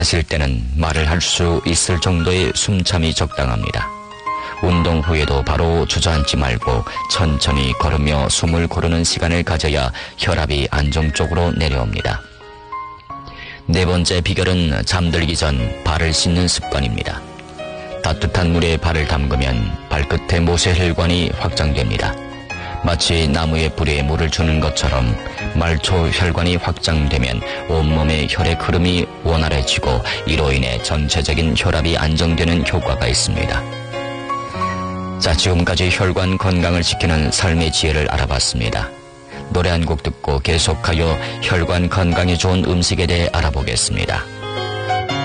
마실 때는 말을 할 수 있을 정도의 숨참이 적당합니다. 운동 후에도 바로 주저앉지 말고 천천히 걸으며 숨을 고르는 시간을 가져야 혈압이 안정적으로 내려옵니다. 네 번째 비결은 잠들기 전 발을 씻는 습관입니다. 따뜻한 물에 발을 담그면 발끝의 모세혈관이 확장됩니다. 마치 나무의 뿌리에 물을 주는 것처럼 말초혈관이 확장되면 온몸의 혈액 흐름이 원활해지고 이로 인해 전체적인 혈압이 안정되는 효과가 있습니다. 자, 지금까지 혈관 건강을 지키는 삶의 지혜를 알아봤습니다. 노래 한 곡 듣고 계속하여 혈관 건강에 좋은 음식에 대해 알아보겠습니다.